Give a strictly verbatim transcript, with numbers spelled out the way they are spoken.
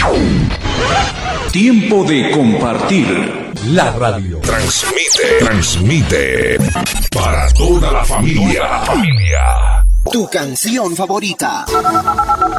Tiempo de compartir. La radio transmite, transmite para toda la familia. familia. Tu canción favorita.